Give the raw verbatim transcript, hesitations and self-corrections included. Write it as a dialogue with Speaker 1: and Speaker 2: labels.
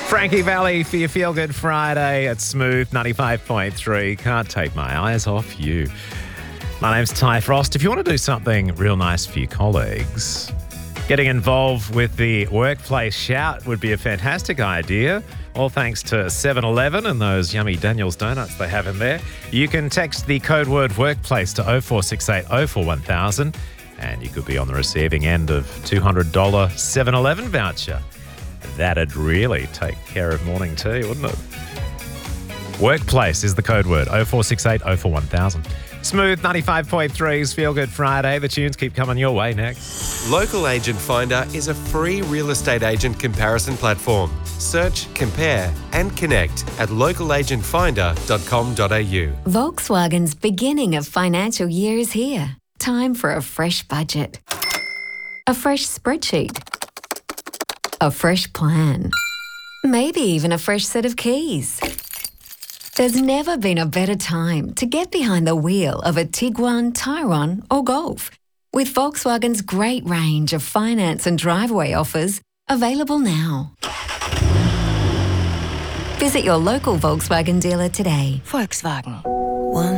Speaker 1: Frankie Valli for your Feel Good Friday at Smooth ninety-five point three. Can't take my eyes off you. My name's Ty Frost. If you want to do something real nice for your colleagues, getting involved with the Workplace Shout would be a fantastic idea. All thanks to seven eleven and those yummy Daniel's donuts they have in there. You can text the code word workplace to oh four six eight oh four one thousand and you could be on the receiving end of a two hundred dollars seven eleven voucher. That'd really take care of morning tea, wouldn't it? Workplace is the code word, oh four six eight oh four one thousand. Smooth ninety-five point three's Feel Good Friday. The tunes keep coming your way next.
Speaker 2: Local Agent Finder is a free real estate agent comparison platform. Search, compare and connect at local agent finder dot com dot a u.
Speaker 3: Volkswagen's beginning of financial year is here. Time for a fresh budget. A fresh spreadsheet. A fresh plan. Maybe even a fresh set of keys. There's never been a better time to get behind the wheel of a Tiguan, Tyrone or Golf, with Volkswagen's great range of finance and driveway offers available now. Visit your local Volkswagen dealer today.
Speaker 4: Volkswagen. One